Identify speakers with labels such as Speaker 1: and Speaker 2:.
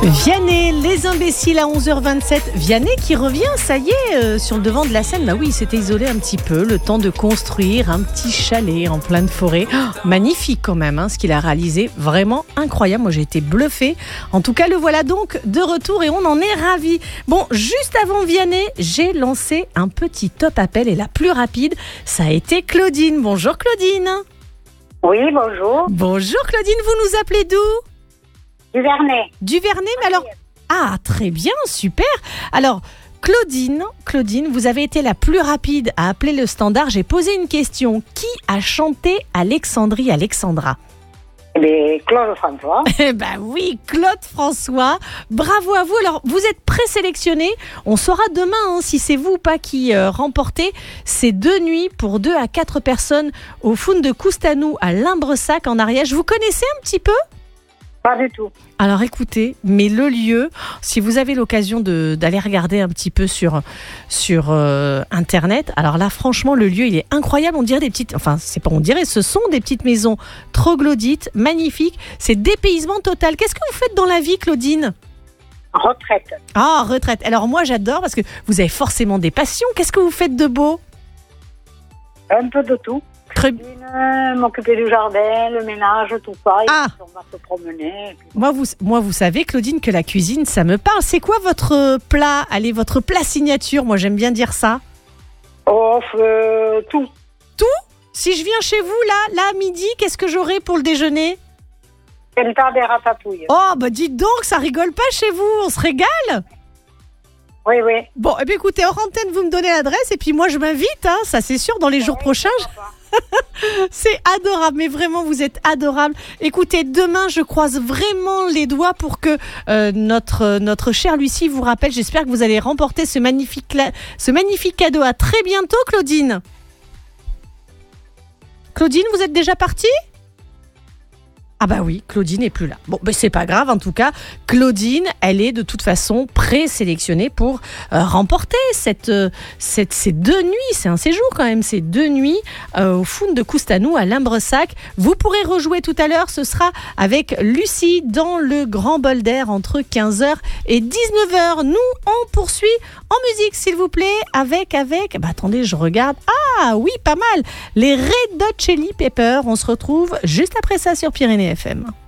Speaker 1: Vianney, les imbéciles à 11h27. Vianney qui revient, ça y est, sur le devant de la scène. Bah oui, il s'était isolé un petit peu, le temps de construire un petit chalet en pleine forêt. Magnifique quand même, ce qu'il a réalisé. Vraiment incroyable. Moi, j'ai été bluffée. En tout cas, le voilà donc de retour et on en est ravis. Bon, juste avant Vianney, j'ai lancé un petit top appel et la plus rapide, ça a été Claudine. Bonjour Claudine.
Speaker 2: Oui, bonjour.
Speaker 1: Bonjour Claudine, vous nous appelez d'où ?
Speaker 2: Du Vernet.
Speaker 1: Du Vernet, mais alors... Ah, très bien, super. Alors, Claudine, vous avez été la plus rapide à appeler le standard. J'ai posé une question. Qui a chanté Alexandrie Alexandra ?
Speaker 2: Eh bien, Claude François.
Speaker 1: Eh ben oui, Claude François. Bravo à vous. Alors, vous êtes présélectionné. On saura demain si c'est vous ou pas qui remportez ces 2 nuits pour 2 à 4 personnes au Foun de Coustanou à Limbresac en Ariège. Vous connaissez un petit peu ?
Speaker 2: Pas du tout.
Speaker 1: Alors écoutez, mais le lieu, si vous avez l'occasion d'aller regarder un petit peu sur Internet, alors là franchement le lieu il est incroyable, on dirait des petites, enfin c'est pas on dirait, ce sont des petites maisons troglodytes, magnifiques, c'est dépaysement total. Qu'est-ce que vous faites dans la vie Claudine ?
Speaker 2: Retraite.
Speaker 1: Ah, retraite. Alors moi j'adore parce que vous avez forcément des passions, qu'est-ce que vous faites de beau ?
Speaker 2: Un peu de tout.
Speaker 1: Très...
Speaker 2: M'occuper du jardin, le ménage, tout ça.
Speaker 1: Ah.
Speaker 2: On va se promener. Puis...
Speaker 1: Moi, vous savez, Claudine, que la cuisine, ça me parle. C'est quoi votre plat ? Allez, votre plat signature. Moi, j'aime bien dire ça.
Speaker 2: Oh, tout.
Speaker 1: Tout ? Si je viens chez vous, là, à midi, qu'est-ce que j'aurai pour le déjeuner ?
Speaker 2: Une table et ratatouille.
Speaker 1: Oh, bah dites donc, ça rigole pas chez vous. On se régale ?
Speaker 2: Oui, oui.
Speaker 1: Bon, eh bien, écoutez, hors antenne, vous me donnez l'adresse et puis moi, je m'invite. Ça, c'est sûr, dans les jours prochains. C'est adorable, mais vraiment vous êtes adorable. Écoutez, demain je croise vraiment les doigts pour que notre chère Lucie vous rappelle. J'espère que vous allez remporter ce magnifique cadeau. À très bientôt Claudine. Claudine, vous êtes déjà partie ? Ah bah oui, Claudine n'est plus là. Bon, ben c'est pas grave, en tout cas, Claudine, elle est de toute façon présélectionnée pour remporter ces 2 nuits. C'est un séjour quand même, ces 2 nuits au Foun de Coustanou à Limbresac. Vous pourrez rejouer tout à l'heure, ce sera avec Lucie dans le Grand Bol d'Air entre 15h et 19h. Nous, on poursuit en musique, s'il vous plaît, avec... Bah attendez, je regarde. Ah oui, pas mal. Les Red Hot Chili Peppers. On se retrouve juste après ça sur Pyrénées FM.